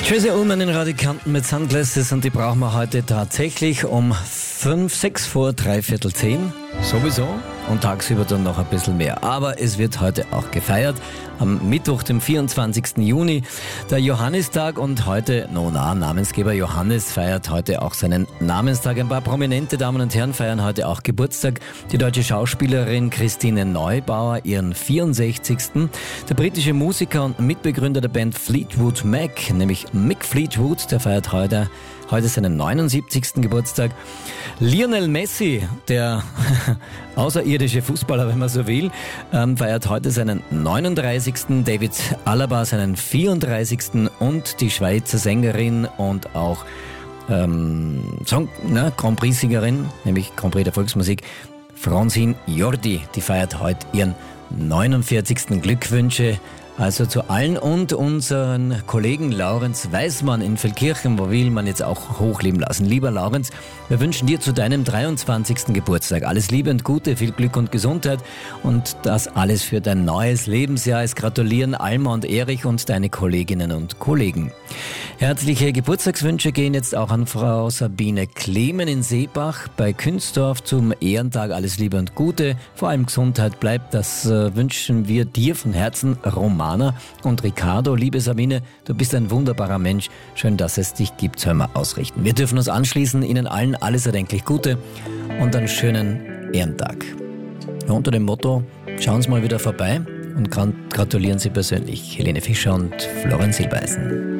Tracy Ullman in Radikanten mit Sunglasses und die brauchen wir heute tatsächlich um 6 vor 3:15 sowieso und tagsüber dann noch ein bisschen mehr. Aber es wird heute auch gefeiert. Am Mittwoch, dem 24. Juni, der Johannistag und heute, Namensgeber Johannes feiert heute auch seinen Namenstag. Ein paar prominente Damen und Herren feiern heute auch Geburtstag. Die deutsche Schauspielerin Christine Neubauer, ihren 64. Der britische Musiker und Mitbegründer der Band Fleetwood Mac, nämlich Mick Fleetwood, der feiert heute seinen 79. Geburtstag. Lionel Messi, der außerirdische Fußballer, wenn man so will, feiert heute seinen 39. David Alaba seinen 34. und die Schweizer Sängerin und auch Grand Prix-Siegerin, nämlich Grand Prix der Volksmusik, Francine Jordi, die feiert heute ihren 49. Glückwünsche. Also zu allen und unseren Kollegen Laurenz Weismann in Feldkirchen, wo will man jetzt auch hochleben lassen. Lieber Laurenz, wir wünschen dir zu deinem 23. Geburtstag alles Liebe und Gute, viel Glück und Gesundheit und das alles für dein neues Lebensjahr. Es gratulieren Alma und Erich und deine Kolleginnen und Kollegen. Herzliche Geburtstagswünsche gehen jetzt auch an Frau Sabine Klemen in Seebach bei Künzdorf zum Ehrentag. Alles Liebe und Gute, vor allem Gesundheit bleibt. Das wünschen wir dir von Herzen, Romana und Ricardo. Liebe Sabine, du bist ein wunderbarer Mensch. Schön, dass es dich gibt, soll man ausrichten. Wir dürfen uns anschließen, Ihnen allen alles erdenklich Gute und einen schönen Ehrentag. Ja, unter dem Motto, schauen Sie mal wieder vorbei und gratulieren Sie persönlich Helene Fischer und Florian Silbereisen.